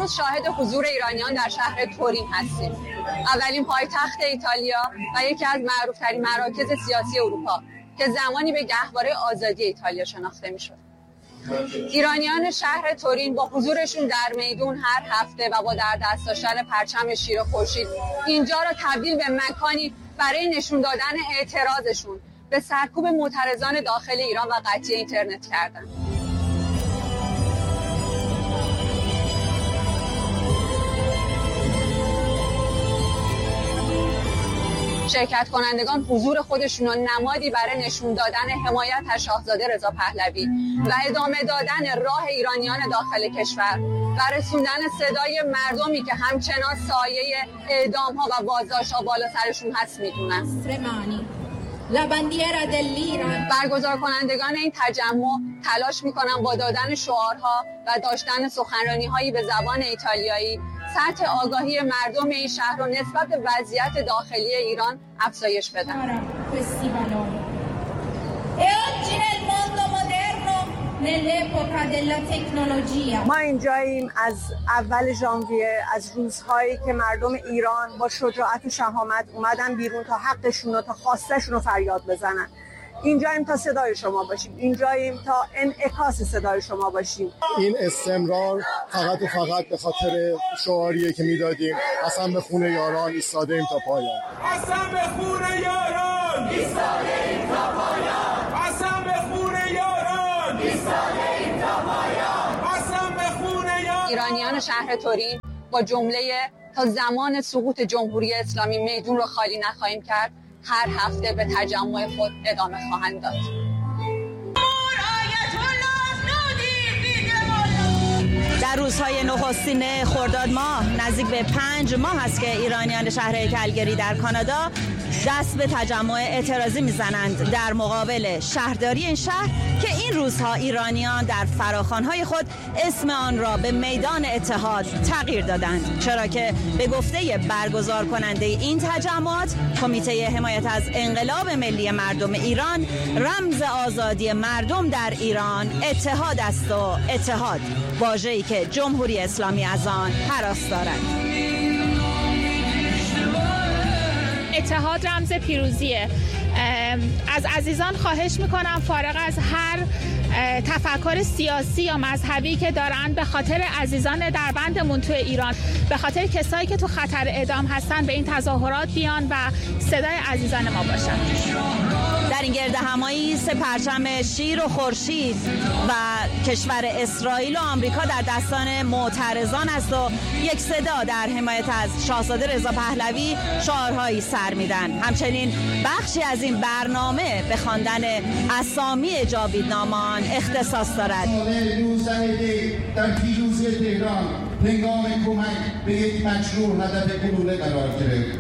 امروز شاهد حضور ایرانیان در شهر تورین هستیم، اولین پایتخت ایتالیا و یکی از معروف‌ترین مراکز سیاسی اروپا که زمانی به گهواره آزادی ایتالیا شناخته می‌شد. ایرانیان شهر تورین با حضورشون در میدون هر هفته و با در دست داشتن پرچم شیر خورشید اینجا را تبدیل به مکانی برای نشون دادن اعتراضشون به سرکوب معترضان داخل ایران و قطعی اینترنت کردند. شرکت کنندگان حضور خودشون را نمادی برای نشون دادن حمایت از شاهزاده رضا پهلوی و ادامه دادن راه ایرانیان داخل کشور و رسوندن صدای مردمی که همچنان سایه اعدام‌ها و بازداشت‌ها بالا سرشون هست میدونن. برگزار کنندگان این تجمع تلاش میکنن با دادن شعارها و داشتن سخنرانی‌هایی به زبان ایتالیایی سطح آگاهی مردم این شهر رو نسبت به وضعیت داخلی ایران افزایش بدن. ما اینجاییم از اول ژانویه، از روزهایی که مردم ایران با شجاعت و شهامت اومدن بیرون تا حقشون و تا خواستشون رو فریاد بزنن. اینجاییم تا صدای شما باشیم، اینجاییم تا انعکاس صدای شما باشیم. این استمرار فقط و فقط به خاطر شعاریه که میدادیم قسم به خون یاران ایستادیم تا پایان. قسم به خون یاران ایستادیم تا پایان. قسم به خون یاران ایستادیم تا پایان. قسم به خون یاران. ایرانیان شهر تورین با جمله تا زمان سقوط جمهوری اسلامی میدون رو خالی نخواهیم کرد هر هفته به تجمع خود ادامه خواهند داد. در روزهای نخستین خرداد ماه نزدیک به 5 ماه است که ایرانیان شهر کلگری در کانادا دست به تجمع اعتراضی میزنند در مقابل شهرداری این شهر که این روزها ایرانیان در فراخوان‌های خود اسم آن را به میدان اتحاد تغییر دادند، چرا که به گفته برگزار کننده این تجمعات کمیته حمایت از انقلاب ملی مردم ایران رمز آزادی مردم در ایران اتحاد است و اتحاد واژه‌ای که جمهوری اسلامی از آن هراس دارد. اتحاد رمز پیروزیه. از عزیزان خواهش میکنم فارغ از هر تفکر سیاسی یا مذهبی که دارن به خاطر عزیزان دربندمون تو ایران، به خاطر کسایی که تو خطر اعدام هستن به این تظاهرات بیان و صدای عزیزان ما باشن. در این گرد همایی 3 پرچم شیر و خورشید و کشور اسرائیل و آمریکا در دستان معترضان است و یک صدا در حمایت از شاهزاده رضا پهلوی شعارهایی سر میدن. همچنین بخشی از این برنامه به خواندن اسامی جاویدنامان اختصاص دارد. در پیروزی تهران هنگام کمک به یک مشروع هدف گلوله قرار گرفت.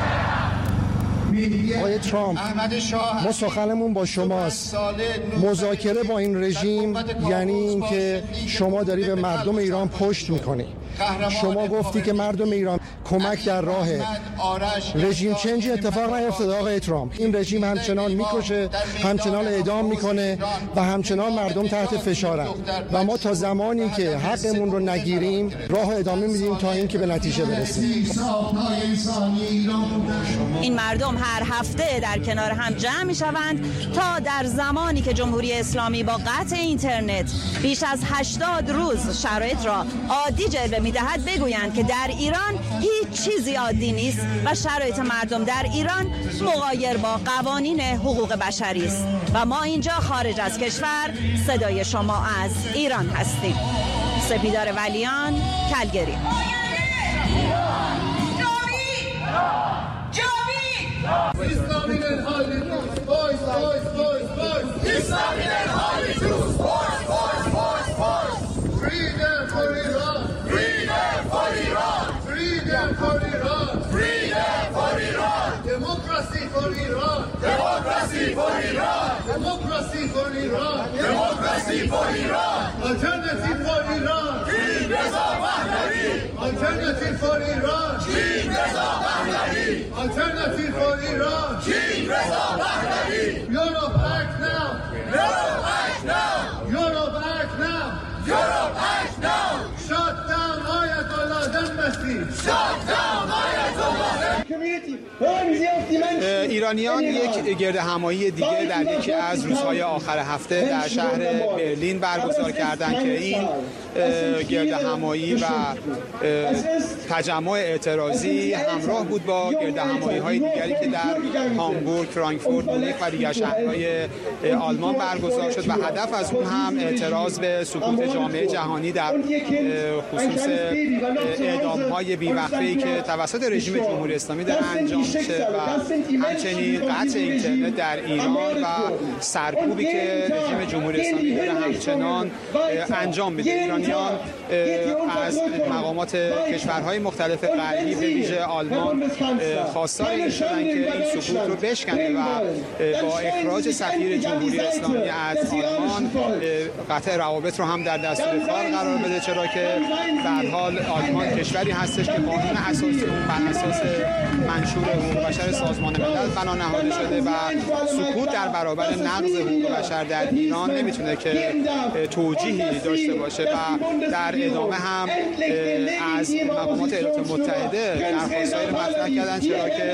آقای ترامپ، ما سخنمون با شماست. مذاکره با این رژیم یعنی اینکه شما داری به مردم ایران پشت میکنی. شما گفتی که مردم ایران کمک در راه رژیم چنجی اتفاق نیفتاده. آقای ترامپ، این رژیم همچنان میکشه، همچنان اعدام میکنه و همچنان مردم تحت فشارن و ما تا زمانی که حقمون رو نگیریم راه ادامه میدیم تا اینکه به نتیجه برسیم. این مردم هر هفته در کنار هم جمع میشوند تا در زمانی که جمهوری اسلامی با قطع اینترنت بیش از 80 روز شرایط را عادی جلوه میدهد بگویند که در ایران هیچ چیزی عادی نیست و شرایط مردم در ایران مغایر با قوانین حقوق بشری است و ما اینجا خارج از کشور صدای شما از ایران هستیم. سپیدار ولیان، کلگری. Democracy for Iran! Democracy for Iran! Democracy for Iran! Democracy for Iran! Alternative for Iran! Team Reza Pahlavi! Alternative for Iran! Team Reza Pahlavi! Alternative for Iran! Team Reza Pahlavi! Europe act now! Europe act now! Europe act now! Europe act now! Shut down Ayatollah! ایرانیان یک گردهمایی دیگه در یکی از روزهای آخر هفته در شهر برلین برگزار کردند که این گردهمایی و تجمع اعتراضی همراه بود با گردهمایی‌های دیگری که در هامبورگ، فرانکفورت، مونیخ و دیگر شهرهای آلمان برگزار شد و هدف از اون هم اعتراض به سکوت جامعه جهانی در خصوص اعدام‌های بی‌وقفه‌ای که توسط رژیم جمهوری اسلامی داره انجام میشه و همچنین قطع اینترنت در ایران و سرکوبی که رژیم جمهوری اسلامی داره همچنان انجام میده. ایرانیان از مقامات کشورهای مختلف غربی به ویژه آلمان خواستار این شدن که این سکوت رو بشکنه و با اخراج سفیر جمهوری اسلامی از آلمان قطع روابط رو هم در دستور کار قرار بده، چرا که به هر حال آلمان کشوری هستش که قانون اساسی اون بر اساس منشور حقوق بشر سازمان ملل بنا نهاده شده و سکوت در برابر نقض حقوق بشر در ایران نمیتونه که توجیهی داشته باشه و در ادامه هم از مقامات ایالات متحده درخواست‌هایی رو مطرح کردن، چرا که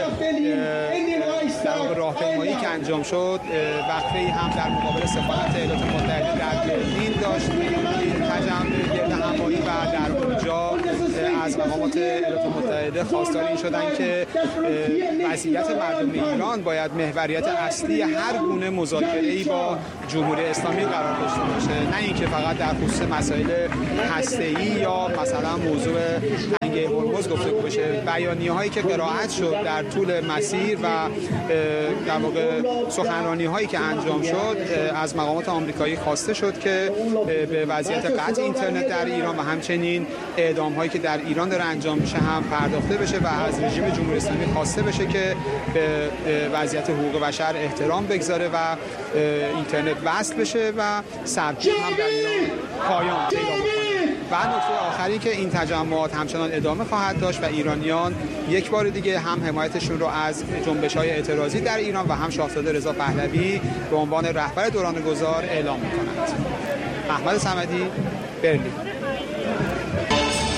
در واقع راهپیمایی که انجام شد وقفه‌ای هم در مقابل سفارت ایالات متحده در برلین داشت. این تجمع گردهمایی و در اونجا از مقامات ایالات متحده خواستار این شدن که وضعیت مردم ایران باید محوریت اصلی هر گونه مذاکره‌ای با جمهوری اسلامی قرار داشته باشه، نه اینکه فقط در خصوص مسائل هسته‌ای یا مثلا موضوع تنگه هرمز گفتگو بشه. بیانیه‌هایی که قرائت شد در طول مسیر و در واقع سخنرانی‌هایی که انجام شد از مقامات آمریکایی خواسته شد که به وضعیت قطع اینترنت در ایران و همچنین اعدام‌هایی که در ایران داره انجام میشه هم پرداخته بشه و از رژیم جمهوری اسلامی خواسته بشه که به وضعیت حقوق بشر احترام بگذاره و اینترنت وصل بشه و سرکوب هم در ایران پایان پیدا بکنه. و نکته آخری که این تجمعات همچنان ادامه خواهد داشت و ایرانیان یک بار دیگه هم حمایتشون رو از جنبش‌های اعتراضی در ایران و هم شاهزاده رضا پهلوی به عنوان رهبر دوران گذار اعلام می‌کنند. احمد صمدی، برلین.